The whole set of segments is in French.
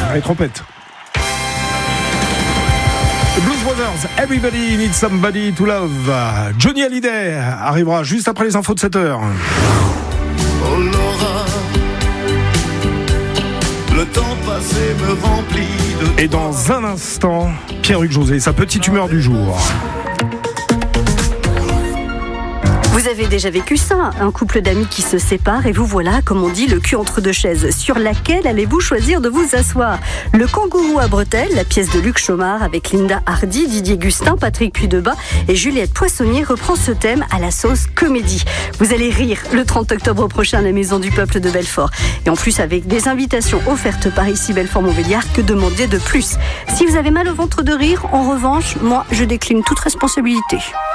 Allez, trompette. The Blues Brothers, Everybody Needs Somebody to Love. Johnny Hallyday arrivera juste après les infos de 7h. Oh Laura, le temps passé me remplit de... Et dans un instant, Pierre-Hugues José, sa petite humeur du jour. Vous avez déjà vécu ça, un couple d'amis qui se sépare et vous voilà, comme on dit, le cul entre deux chaises. Sur laquelle allez-vous choisir de vous asseoir ? Le Kangourou à bretelles, la pièce de Luc Chaumard avec Linda Hardy, Didier Gustin, Patrick Puydebas et Juliette Poissonnier reprend ce thème à la sauce comédie. Vous allez rire le 30 octobre prochain à la Maison du Peuple de Belfort. Et en plus avec des invitations offertes par ici Belfort-Montbéliard, que demander de plus ? Si vous avez mal au ventre de rire, en revanche, moi je décline toute responsabilité.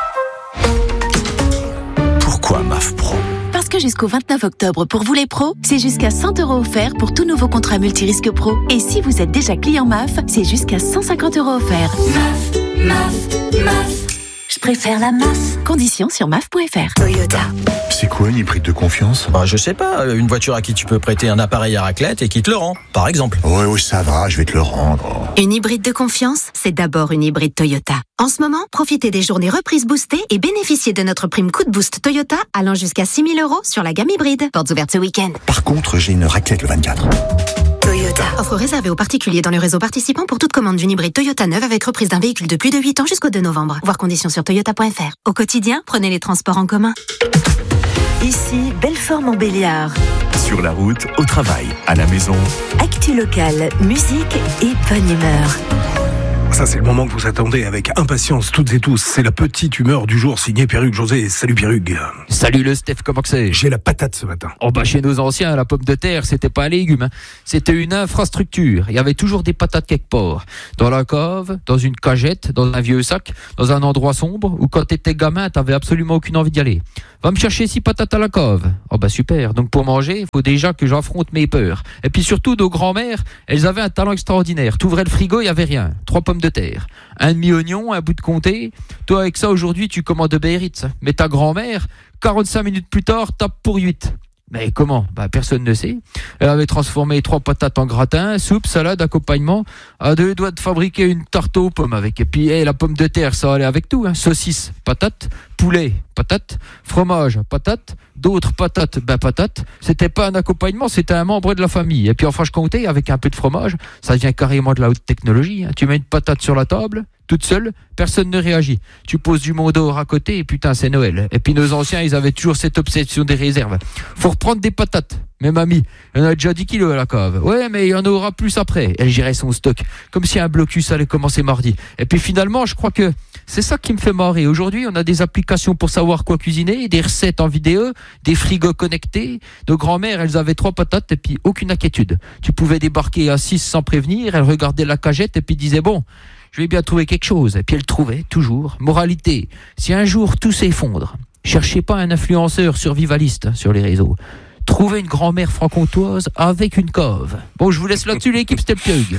Pourquoi MAF Pro ? Parce que jusqu'au 29 octobre, pour vous les pros, c'est jusqu'à 100 € offerts pour tout nouveau contrat multirisque pro. Et si vous êtes déjà client MAF, c'est jusqu'à 150 € offerts. MAF. Je préfère la MAF. Conditions sur MAF.fr. Toyota. C'est quoi une hybride de confiance ? Je sais pas, une voiture à qui tu peux prêter un appareil à raclette et qui te le rend, par exemple. Ouais, ça va, je vais te le rendre. Une hybride de confiance, c'est d'abord une hybride Toyota. En ce moment, profitez des journées reprises boostées et bénéficiez de notre prime coup de boost Toyota allant jusqu'à 6 000 € sur la gamme hybride. Portes ouvertes ce week-end. Par contre, j'ai une raclette le 24. Toyota. Offre réservée aux particuliers dans le réseau participant pour toute commande d'une hybride Toyota neuve avec reprise d'un véhicule de plus de 8 ans jusqu'au 2 novembre. Voir conditions sur toyota.fr. Au quotidien, prenez les transports en commun. Ici, Belfort-Montbéliard. Sur la route, au travail, à la maison. Actu locale, musique et bonne humeur. Ça, c'est le moment que vous attendez avec impatience, toutes et tous. C'est la petite humeur du jour, signée Pierre-Hugues José. Salut Pierre-Hugues. Salut le Steph, comment que c'est ? J'ai la patate ce matin. Chez nos anciens, la pomme de terre, c'était pas un légume, C'était une infrastructure. Il y avait toujours des patates quelque part. Dans la cave, dans une cagette, dans un vieux sac, dans un endroit sombre, où quand t'étais gamin, t'avais absolument aucune envie d'y aller. Va me chercher 6 patates à la cave. Super. Donc pour manger, il faut déjà que j'affronte mes peurs. Et puis surtout, nos grands-mères, elles avaient un talent extraordinaire. T'ouvrais le frigo, il y avait rien. 3 pommes de terre. Un demi-oignon, un bout de comté. Toi, avec ça, aujourd'hui, tu commandes de Biarritz. Mais ta grand-mère, 45 minutes plus tard, tape pour 8. Mais comment ? Personne ne sait. Elle avait transformé 3 patates en gratin, soupe, salade, accompagnement. À 2 doigts de fabriquer une tarte aux pommes avec. Et puis, la pomme de terre, ça allait avec tout. Saucisse, patate. Poulet, patate. Fromage, patate. D'autres patates, patate. C'était pas un accompagnement, c'était un membre de la famille. Et puis en Franche-Comté, avec un peu de fromage, ça devient carrément de la haute technologie. Tu mets une patate sur la table, toute seule, personne ne réagit. Tu poses du Mondor à côté et putain, c'est Noël. Et puis nos anciens, ils avaient toujours cette obsession des réserves. Faut reprendre des patates. Mais mamie, il y en a déjà 10 kilos à la cave. Ouais, mais il y en aura plus après. Elle gérait son stock, comme si un blocus allait commencer mardi. Et puis finalement, je crois que c'est ça qui me fait marrer. Aujourd'hui, on a des applications pour savoir quoi cuisiner, des recettes en vidéo, des frigos connectés. Nos grand-mères, elles avaient 3 patates et puis aucune inquiétude. Tu pouvais débarquer à 6 sans prévenir, elles regardaient la cagette et puis disaient bon, je vais bien trouver quelque chose. Et puis elles trouvaient toujours. Moralité, si un jour tout s'effondre, cherchez pas un influenceur survivaliste sur les réseaux. Trouvez une grand-mère franc-comtoise avec une cave. Bon, je vous laisse là-dessus, l'équipe, c'était Pierre-Hugues.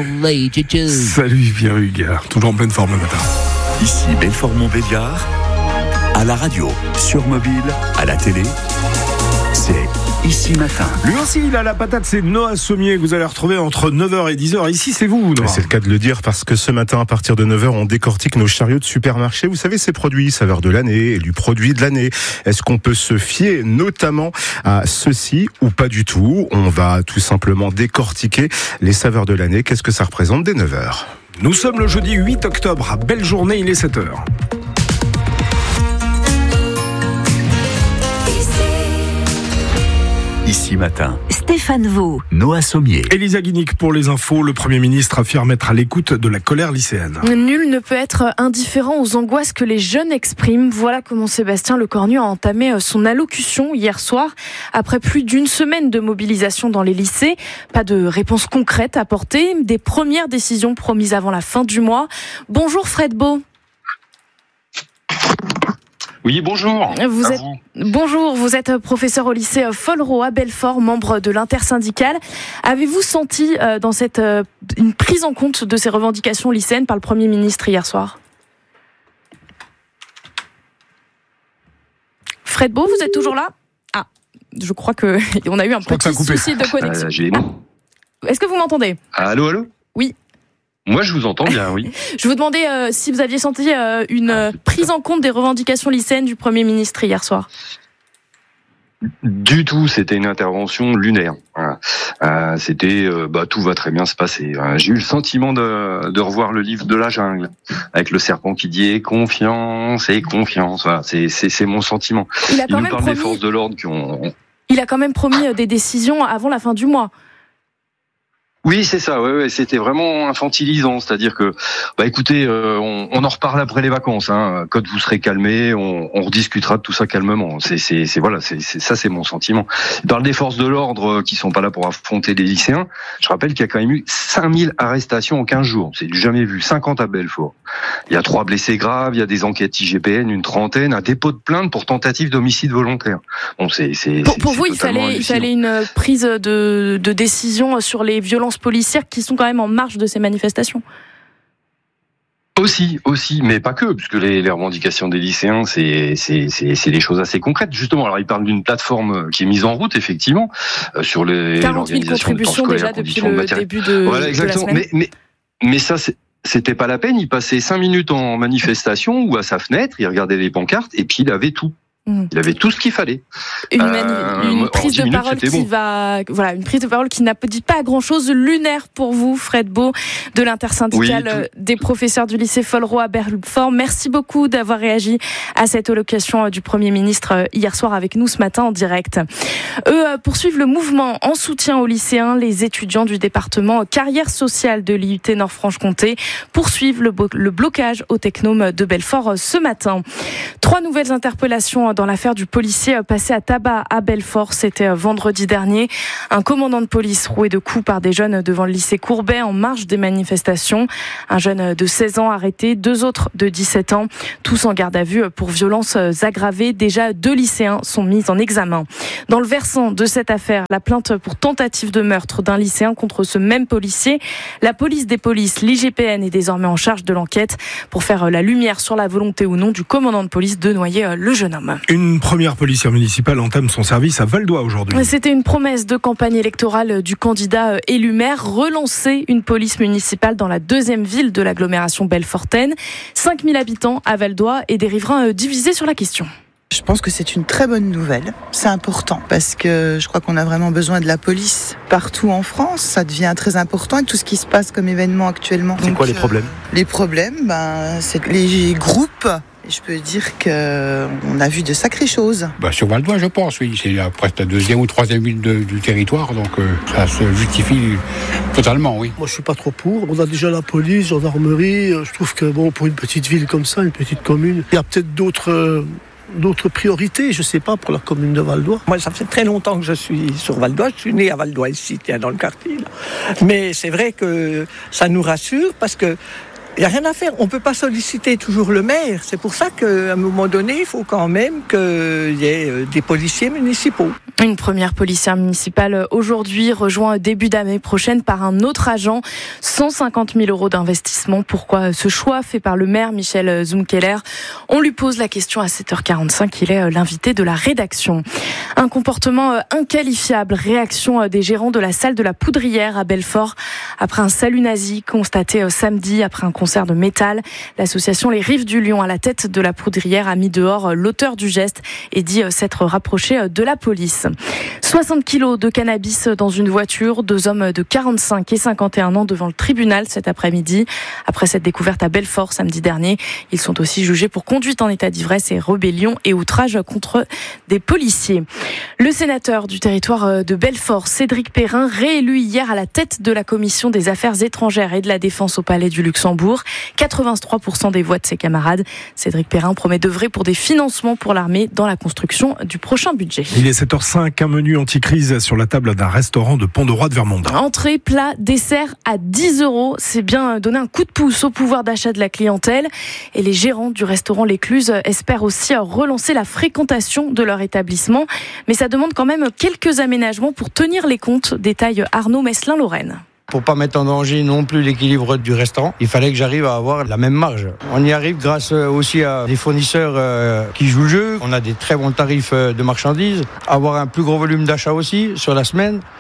Salut Pierre-Hugues, toujours en pleine forme le matin. Ici Belfort-Montbéliard, à la radio, sur mobile, à la télé, c'est Ici Matin. Lui aussi, il a la patate, c'est Noah Sommier que vous allez retrouver entre 9h et 10h. Ici, c'est vous, Noah. C'est le cas de le dire parce que ce matin, à partir de 9h, on décortique nos chariots de supermarché. Vous savez, ces produits saveurs de l'année et du produit de l'année. Est-ce qu'on peut se fier notamment à ceci ou pas du tout ? On va tout simplement décortiquer les saveurs de l'année. Qu'est-ce que ça représente dès 9h ? Nous sommes le jeudi 8 octobre. Belle journée, il est 7h. Ici Matin. Stéphane Vaux. Noah Sommier. Elisa Guinic pour les infos. Le Premier ministre affirme être à l'écoute de la colère lycéenne. Nul ne peut être indifférent aux angoisses que les jeunes expriment. Voilà comment Sébastien Lecornu a entamé son allocution hier soir. Après plus d'une semaine de mobilisation dans les lycées, pas de réponse concrète apportée, des premières décisions promises avant la fin du mois. Bonjour Fred Beau. Oui, bonjour. Bonjour, vous êtes professeur au lycée Follereau à Belfort, membre de l'intersyndicale. Avez-vous senti dans une prise en compte de ces revendications lycéennes par le Premier ministre hier soir ? Fred Beau, vous êtes toujours là ? Ah, je crois qu'on a eu un petit souci de connexion. Est-ce que vous m'entendez ? Allô ? Oui. Moi, je vous entends bien, oui. Je vous demandais si vous aviez senti une prise en compte des revendications lycéennes du Premier ministre hier soir. Du tout, c'était une intervention lunaire. Voilà. C'était tout va très bien se passer. J'ai eu le sentiment de revoir le livre de la jungle avec le serpent qui dit confiance et confiance. Voilà, c'est mon sentiment. Il nous parle des forces de l'ordre qui ont. Il a quand même promis des décisions avant la fin du mois. Oui, c'est ça. Ouais, c'était vraiment infantilisant. C'est-à-dire que, écoutez, on en reparle après les vacances. Quand vous serez calmés, on rediscutera de tout ça calmement. C'est mon sentiment. Il parle des forces de l'ordre qui sont pas là pour affronter les lycéens. Je rappelle qu'il y a quand même eu 5000 arrestations en 15 jours. C'est du jamais vu. 50 à Belfort. Il y a 3 blessés graves. Il y a des enquêtes IGPN, une trentaine, un dépôt de plainte pour tentative d'homicide volontaire. Bon, pour vous, il fallait une prise de décision sur les violences policières qui sont quand même en marge de ces manifestations. Aussi, mais pas que, puisque les revendications des lycéens, c'est des choses assez concrètes. Justement, alors ils parlent d'une plateforme qui est mise en route, effectivement, sur 40 000 contributions déjà depuis le début de la semaine. Mais ça, c'était pas la peine. Il passait 5 minutes en manifestation ou à sa fenêtre, il regardait les pancartes et puis il avait tout. Il avait tout ce qu'il fallait. Une prise de parole une prise de parole qui n'aboutit pas à grand chose. Lunaire pour vous, Fred Beau, de l'intersyndicale des professeurs du lycée Follerault à Belfort. Merci beaucoup d'avoir réagi à cette allocation du Premier ministre hier soir avec nous ce matin en direct. Eux poursuivent le mouvement en soutien aux lycéens. Les étudiants du département carrière sociale de l'IUT Nord-Franche-Comté poursuivent le blocage au Technome de Belfort ce matin. 3 nouvelles interpellations dans l'affaire du policier passé à tabac à Belfort. C'était vendredi dernier. Un commandant de police roué de coups par des jeunes devant le lycée Courbet en marge des manifestations. Un jeune de 16 ans arrêté, 2 autres de 17 ans, tous en garde à vue pour violences aggravées. Déjà 2 lycéens sont mis en examen. Dans le versant de cette affaire, la plainte pour tentative de meurtre d'un lycéen contre ce même policier. La police des polices, l'IGPN, est désormais en charge de l'enquête pour faire la lumière sur la volonté ou non du commandant de police de noyer le jeune homme. Une première policière municipale entame son service à Val-d'Oie aujourd'hui. C'était une promesse de campagne électorale du candidat élu maire, relancer une police municipale dans la 2e ville de l'agglomération belfortaine. 5000 habitants à Val-d'Oie et des riverains divisés sur la question. Je pense que c'est une très bonne nouvelle. C'est important parce que je crois qu'on a vraiment besoin de la police partout en France. Ça devient très important avec tout ce qui se passe comme événement actuellement. C'est quoi les problèmes ? Les problèmes, c'est les groupes. Je peux dire qu'on a vu de sacrées choses. Sur Val-d'Oie, je pense, oui. C'est presque la 2e ou 3e ville du territoire, donc ça se justifie totalement, oui. Moi, je suis pas trop pour. On a déjà la police, gendarmerie. Je trouve que pour une petite ville comme ça, une petite commune, il y a peut-être d'autres priorités, je sais pas, pour la commune de Val-d'Oie. Moi, ça fait très longtemps que je suis sur Val-d'Oie. Je suis né à Val-d'Oie ici, dans le quartier. Là. Mais c'est vrai que ça nous rassure parce que il n'y a rien à faire. On ne peut pas solliciter toujours le maire. C'est pour ça qu'à un moment donné, il faut quand même qu'il y ait des policiers municipaux. Une première policière municipale aujourd'hui rejoint début d'année prochaine par un autre agent. 150 000 € d'investissement. Pourquoi ce choix fait par le maire Michel Zumkeller ? On lui pose la question à 7h45. Il est l'invité de la rédaction. Un comportement inqualifiable. Réaction des gérants de la salle de la Poudrière à Belfort après un salut nazi constaté samedi après un concert de métal. L'association Les Rives du Lion, à la tête de la Poudrière, a mis dehors l'auteur du geste et dit s'être rapproché de la police. 60 kilos de cannabis dans une voiture. 2 hommes de 45 et 51 ans devant le tribunal cet après-midi. Après cette découverte à Belfort samedi dernier, ils sont aussi jugés pour conduite en état d'ivresse et rébellion et outrage contre des policiers. Le sénateur du territoire de Belfort, Cédric Perrin, réélu hier à la tête de la commission des affaires étrangères et de la défense au Palais du Luxembourg. 83% des voix de ses camarades. Cédric Perrin promet d'œuvrer pour des financements pour l'armée dans la construction du prochain budget. Il est 7h05, un menu anti-crise sur la table d'un restaurant de Pont-de-Roi de Vermondin. Entrée, plat, dessert à 10 €. C'est bien donner un coup de pouce au pouvoir d'achat de la clientèle. Et les gérants du restaurant L'Écluse espèrent aussi relancer la fréquentation de leur établissement. Mais ça demande quand même quelques aménagements pour tenir les comptes, détaille Arnaud Meslin-Lorraine. Pour pas mettre en danger non plus l'équilibre du restaurant, il fallait que j'arrive à avoir la même marge. On y arrive grâce aussi à des fournisseurs qui jouent le jeu. On a des très bons tarifs de marchandises, avoir un plus gros volume d'achat aussi sur la semaine.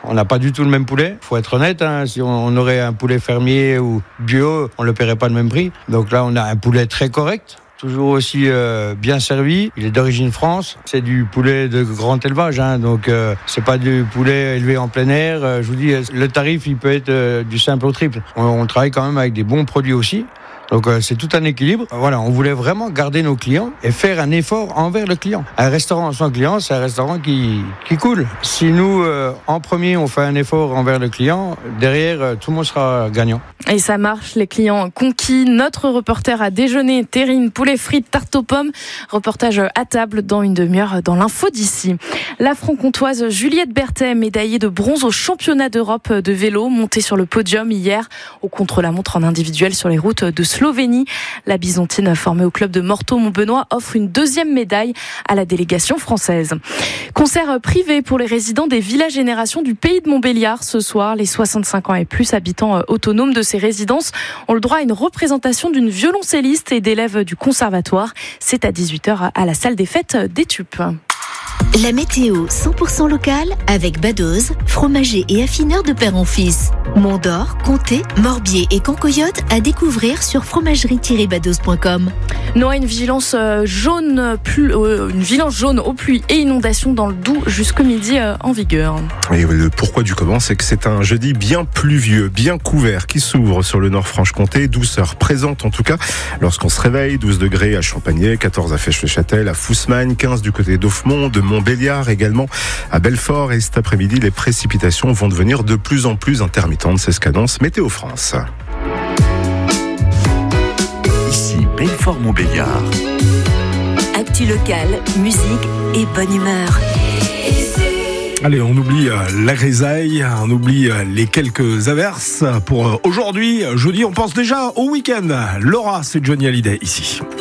On n'a pas du tout le même poulet. Faut être honnête, hein. Si on aurait un poulet fermier ou bio, on le paierait pas le même prix. Donc là, on a un poulet très correct. Toujours aussi bien servi. Il est d'origine France. C'est du poulet de grand élevage, hein. Donc c'est pas du poulet élevé en plein air. Je vous dis, le tarif, il peut être du simple au triple. On travaille quand même avec des bons produits aussi. Donc c'est tout un équilibre. Voilà, on voulait vraiment garder nos clients et faire un effort envers le client. Un restaurant sans client, c'est un restaurant qui coule. Si nous, en premier, on fait un effort envers le client, derrière, tout le monde sera gagnant. Et ça marche, les clients conquis. Notre reporter a déjeuné, terrine, poulet frites, tarte aux pommes. Reportage à table dans une demi-heure dans l'info d'ici. La franc-comtoise Juliette Berthet, médaillée de bronze au championnat d'Europe de vélo, montée sur le podium hier au contre-la-montre en individuel sur les routes de Slovénie. La Bisontine, formée au club de Morteau-Montbenoît, offre une deuxième médaille à la délégation française. Concert privé pour les résidents des Villages Génération du pays de Montbéliard ce soir. Les 65 ans et plus habitants autonomes de ces résidences ont le droit à une représentation d'une violoncelliste et d'élèves du conservatoire. C'est à 18h à la salle des fêtes d'Étupes. La météo 100% locale avec Badoz, fromager et affineur de père en fils. Mont-d'Or, Comté, Morbier et Cancoyote à découvrir sur fromagerie-badoz.com. Noah, une vigilance jaune aux pluies et inondations dans le Doubs jusqu'au midi en vigueur. Et le pourquoi du comment, c'est que c'est un jeudi bien pluvieux, bien couvert qui s'ouvre sur le Nord-Franche-Comté. Douceur présente en tout cas lorsqu'on se réveille. 12 degrés à Champagné, 14 à Fèche-le-Châtel, à Fousmagne, 15 du côté d'Offemont, de Montbéliard également, à Belfort. Et cet après-midi, les précipitations vont devenir de plus en plus intermittentes. C'est ce qu'annonce Météo France. Ici Belfort-Montbéliard. Actu local, musique et bonne humeur. Allez, on oublie la grisaille, on oublie les quelques averses. Pour aujourd'hui, jeudi, on pense déjà au week-end. Laura, c'est Johnny Hallyday ici.